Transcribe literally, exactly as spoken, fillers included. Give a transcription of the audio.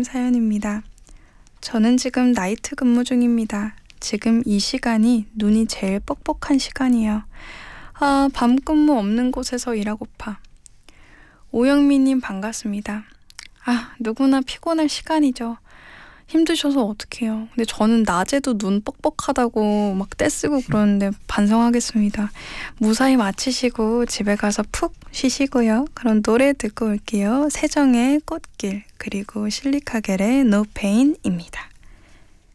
사연입니다. 저는 지금 나이트 근무 중입니다. 지금 이 시간이 눈이 제일 뻑뻑한 시간이에요. 아, 밤 근무 없는 곳에서 일하고파. 오영미님 반갑습니다. 아, 누구나 피곤할 시간이죠. 힘드셔서 어떡해요. 근데 저는 낮에도 눈 뻑뻑하다고 막 떼쓰고 그러는데 반성하겠습니다. 무사히 마치시고 집에 가서 푹 쉬시고요. 그럼 노래 듣고 올게요. 세정의 꽃길 그리고 실리카겔의 No Pain입니다.